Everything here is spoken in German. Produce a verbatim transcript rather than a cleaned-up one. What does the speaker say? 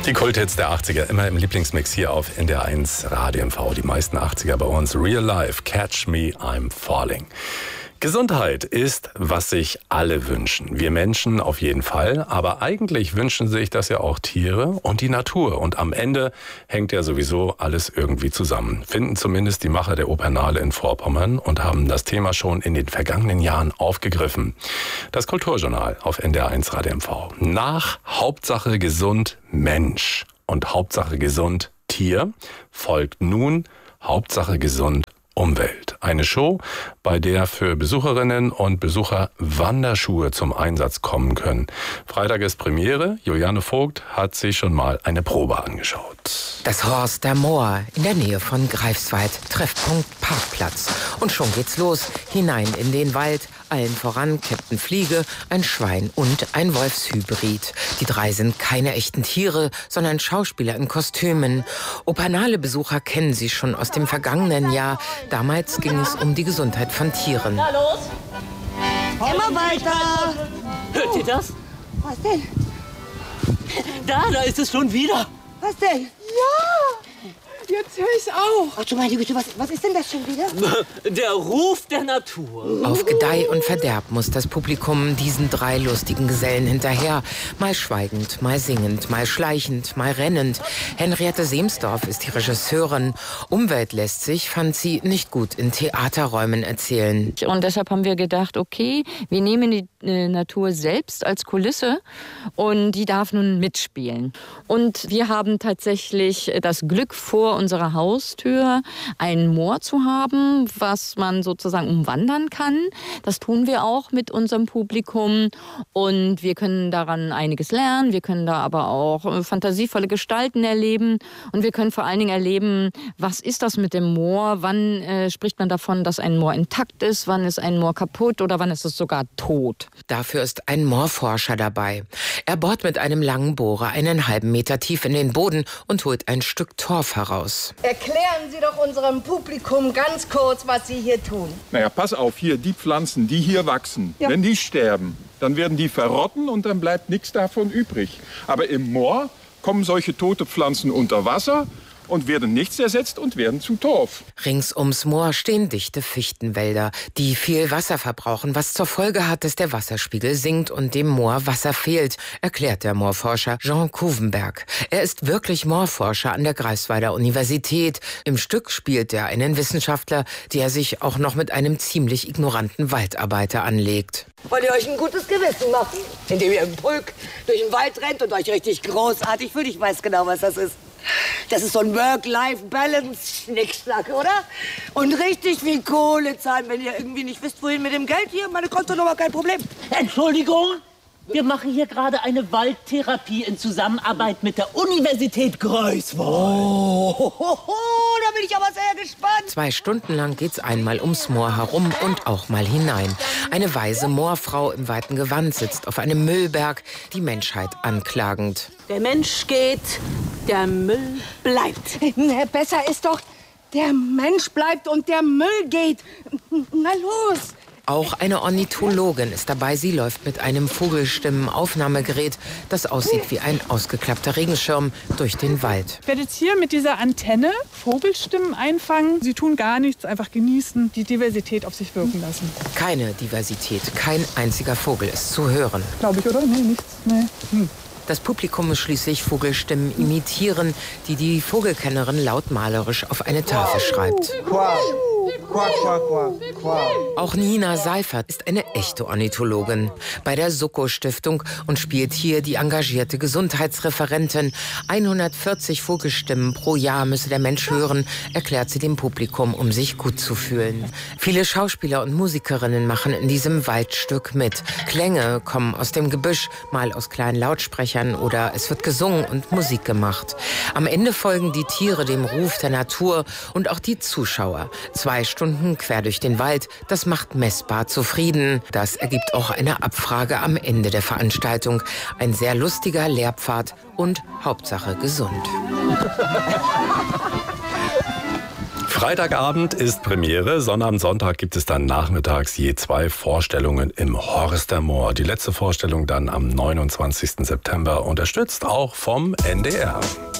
Die Kulthits der achtziger, immer im Lieblingsmix hier auf N D R eins Radio M V. Die meisten achtziger bei uns. Real Life, Catch Me, I'm Falling. Gesundheit ist, was sich alle wünschen. Wir Menschen auf jeden Fall, aber eigentlich wünschen sich das ja auch Tiere und die Natur. Und am Ende hängt ja sowieso alles irgendwie zusammen. Finden zumindest die Macher der Opernale in Vorpommern und haben das Thema schon in den vergangenen Jahren aufgegriffen. Das Kulturjournal auf N D R eins Radio M V. Nach Hauptsache gesund Mensch und Hauptsache gesund Tier folgt nun Hauptsache gesund Umwelt. Eine Show, bei der für Besucherinnen und Besucher Wanderschuhe zum Einsatz kommen können. Freitag ist Premiere. Juliane Vogt hat sich schon mal eine Probe angeschaut. Das Horster Moor in der Nähe von Greifswald. Treffpunkt Parkplatz. Und schon geht's los. Hinein in den Wald. Allen voran Captain Fliege, ein Schwein und ein Wolfshybrid. Die drei sind keine echten Tiere, sondern Schauspieler in Kostümen. Opernale Besucher kennen sie schon aus dem vergangenen Jahr. Damals ging es um die Gesundheit von Tieren. Na los! Immer weiter! Hört ihr das? Was denn? Da, da ist es schon wieder. Was denn? Ja! Jetzt höre ich auch. Ach du meine Güte, was, was ist denn das schon wieder? Der Ruf der Natur. Auf Gedeih und Verderb muss das Publikum diesen drei lustigen Gesellen hinterher. Mal schweigend, mal singend, mal schleichend, mal rennend. Henriette Semsdorf ist die Regisseurin. Umwelt lässt sich, fand sie, nicht gut in Theaterräumen erzählen. Und deshalb haben wir gedacht, okay, wir nehmen die äh, Natur selbst als Kulisse und die darf nun mitspielen. Und wir haben tatsächlich das Glück, vor unserer Haustür ein Moor zu haben, was man sozusagen umwandern kann. Das tun wir auch mit unserem Publikum und wir können daran einiges lernen. Wir können da aber auch fantasievolle Gestalten erleben und wir können vor allen Dingen erleben, was ist das mit dem Moor? Wann äh, spricht man davon, dass ein Moor intakt ist? Wann ist ein Moor kaputt oder wann ist es sogar tot? Dafür ist ein Moorforscher dabei. Er bohrt mit einem langen Bohrer einen halben Meter tief in den Boden und holt ein Stück Torf heraus. Erklären Sie doch unserem Publikum ganz kurz, was Sie hier tun. Naja, pass auf, hier, die Pflanzen, die hier wachsen, ja. Wenn die sterben, dann werden die verrotten und dann bleibt nichts davon übrig. Aber im Moor kommen solche tote Pflanzen unter Wasser und werden nichts ersetzt und werden zu Torf. Rings ums Moor stehen dichte Fichtenwälder, die viel Wasser verbrauchen, was zur Folge hat, dass der Wasserspiegel sinkt und dem Moor Wasser fehlt, erklärt der Moorforscher Jean Kuvenberg. Er ist wirklich Moorforscher an der Greifswalder Universität. Im Stück spielt er einen Wissenschaftler, der sich auch noch mit einem ziemlich ignoranten Waldarbeiter anlegt. Wollt ihr euch ein gutes Gewissen machen, indem ihr im Pulk durch den Wald rennt und euch richtig großartig fühlt? Ich weiß genau, was das ist. Das ist so ein Work-Life-Balance-Schnickschnack, oder? Und richtig viel Kohle zahlen, wenn ihr irgendwie nicht wisst, wohin mit dem Geld. Hier, meine Kontonummer, kein Problem. Entschuldigung, wir machen hier gerade eine Waldtherapie in Zusammenarbeit mit der Universität Greifswald. Oh, ho, ho, ho, da bin ich aber sehr gespannt. Zwei Stunden lang geht's einmal ums Moor herum und auch mal hinein. Eine weise Moorfrau im weiten Gewand sitzt auf einem Müllberg, die Menschheit anklagend. Der Mensch geht, der Müll bleibt. Besser ist doch, der Mensch bleibt und der Müll geht. Na los! Auch eine Ornithologin ist dabei. Sie läuft mit einem Vogelstimmenaufnahmegerät, das aussieht wie ein ausgeklappter Regenschirm, durch den Wald. Ich werde jetzt hier mit dieser Antenne Vogelstimmen einfangen. Sie tun gar nichts, einfach genießen, die Diversität auf sich wirken lassen. Keine Diversität, kein einziger Vogel ist zu hören. Glaube ich, oder? Nee, nichts. Nee. Hm. Das Publikum muss schließlich Vogelstimmen imitieren, die die Vogelkennerin lautmalerisch auf eine Tafel schreibt. Quack, quack, quack, quack. Auch Nina Seifert ist eine echte Ornithologin bei der Soko-Stiftung und spielt hier die engagierte Gesundheitsreferentin. hundertvierzig Vogelstimmen pro Jahr müsse der Mensch hören, erklärt sie dem Publikum, um sich gut zu fühlen. Viele Schauspieler und Musikerinnen machen in diesem Waldstück mit. Klänge kommen aus dem Gebüsch, mal aus kleinen Lautsprechern oder es wird gesungen und Musik gemacht. Am Ende folgen die Tiere dem Ruf der Natur und auch die Zuschauer. Zwei Stunden quer durch den Wald, das macht messbar zufrieden. Das ergibt auch eine Abfrage am Ende der Veranstaltung. Ein sehr lustiger Lehrpfad und Hauptsache gesund. Freitagabend ist Premiere, Sonnabend, Sonntag gibt es dann nachmittags je zwei Vorstellungen im Horstermoor. Die letzte Vorstellung dann am neunundzwanzigsten September, unterstützt auch vom N D R.